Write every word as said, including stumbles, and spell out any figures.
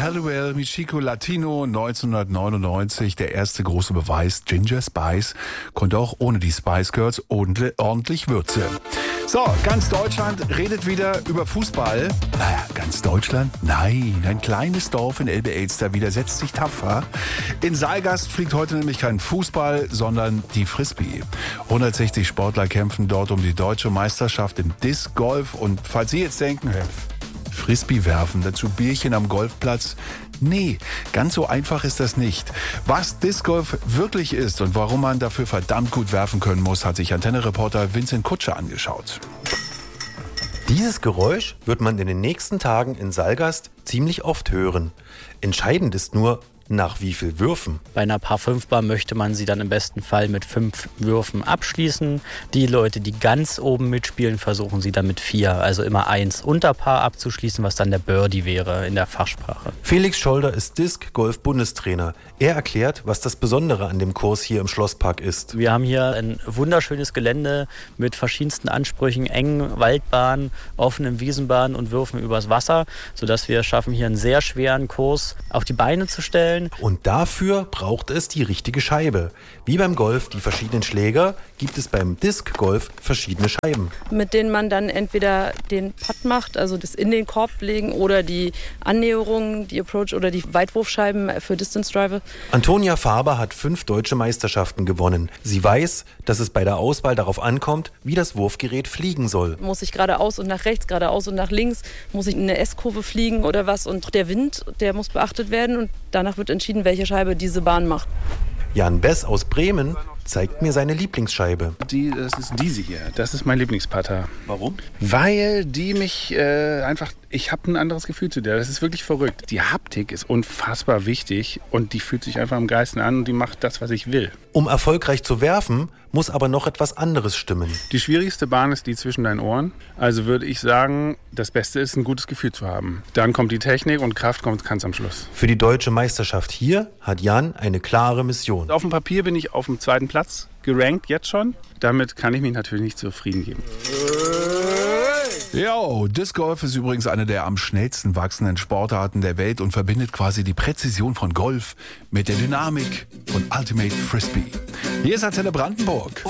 Halliwell mit Chico Latino neunzehnhundertneunundneunzig. Der erste große Beweis, Ginger Spice konnte auch ohne die Spice Girls ordentlich Würze. So, ganz Deutschland redet wieder über Fußball. Naja, ganz Deutschland? Nein, ein kleines Dorf in Elbe-Elster widersetzt sich tapfer. In Seilgast fliegt heute nämlich kein Fußball, sondern die Frisbee. hundertsechzig Sportler kämpfen dort um die deutsche Meisterschaft im Disc Golf. Und falls Sie jetzt denken, Frisbee werfen, dazu Bierchen am Golfplatz. Nee, ganz so einfach ist das nicht. Was Disc Golf wirklich ist und warum man dafür verdammt gut werfen können muss, hat sich Antenne-Reporter Vincent Kutscher angeschaut. Dieses Geräusch wird man in den nächsten Tagen in Seilgast ziemlich oft hören. Entscheidend ist nur, nach wie viel Würfen? Bei einer Par fünf Bahn möchte man sie dann im besten Fall mit fünf Würfen abschließen. Die Leute, die ganz oben mitspielen, versuchen sie dann mit vier, also immer eins unter Par abzuschließen, was dann der Birdie wäre in der Fachsprache. Felix Scholder ist Disc-Golf-Bundestrainer. Er erklärt, was das Besondere an dem Kurs hier im Schlosspark ist. Wir haben hier ein wunderschönes Gelände mit verschiedensten Ansprüchen, engen Waldbahnen, offenen Wiesenbahnen und Würfen übers Wasser, sodass wir es schaffen, hier einen sehr schweren Kurs auf die Beine zu stellen. Und dafür braucht es die richtige Scheibe. Wie beim Golf die verschiedenen Schläger, gibt es beim Disc Golf verschiedene Scheiben. Mit denen man dann entweder den Putt macht, also das in den Korb legen, oder die Annäherung, die Approach oder die Weitwurfscheiben für Distance Drive. Antonia Faber hat fünf deutsche Meisterschaften gewonnen. Sie weiß, dass es bei der Auswahl darauf ankommt, wie das Wurfgerät fliegen soll. Muss ich geradeaus und nach rechts, geradeaus und nach links, muss ich in eine S-Kurve fliegen oder was? Und der Wind, der muss beachtet werden und danach wird entschieden, welche Scheibe diese Bahn macht. Jan Bess aus Bremen zeigt mir seine Lieblingsscheibe. Die, das ist diese hier. Das ist mein Lieblingsputter. Warum? Weil die mich äh, einfach... Ich habe ein anderes Gefühl zu der. Das ist wirklich verrückt. Die Haptik ist unfassbar wichtig und die fühlt sich einfach am Geisten an und die macht das, was ich will. Um erfolgreich zu werfen, muss aber noch etwas anderes stimmen. Die schwierigste Bahn ist die zwischen deinen Ohren. Also würde ich sagen, das Beste ist, ein gutes Gefühl zu haben. Dann kommt die Technik und Kraft kommt ganz am Schluss. Für die deutsche Meisterschaft hier hat Jan eine klare Mission. Auf dem Papier bin ich auf dem zweiten Platz, gerankt jetzt schon. Damit kann ich mich natürlich nicht zufrieden geben. Jo, Disc Golf ist übrigens eine der am schnellsten wachsenden Sportarten der Welt und verbindet quasi die Präzision von Golf mit der Dynamik von Ultimate Frisbee. Hier ist Antenne Brandenburg.